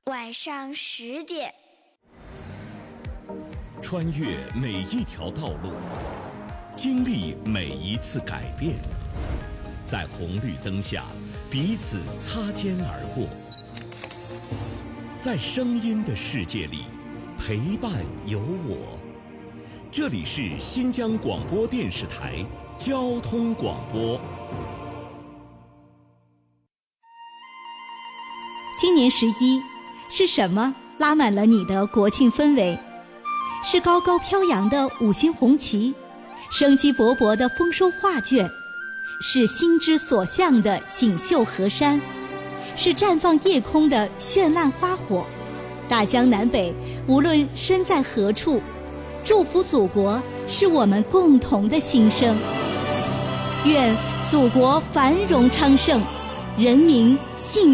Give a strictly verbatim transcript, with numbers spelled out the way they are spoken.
晚上十点， 穿越每一条道路，经历每一次改变，在红绿灯下彼此擦肩而过，在声音的世界里陪伴有我。这里是新疆广播电视台交通广播。 今年十一，是什么拉满了你的国庆氛围？是高高飘扬的五星红旗，生机勃勃的丰收画卷，是心之所向的锦绣河山，是绽放夜空的绚烂花火。大江南北，无论身在何处，祝福祖国是我们共同的心声。愿祖国繁荣昌盛，人民幸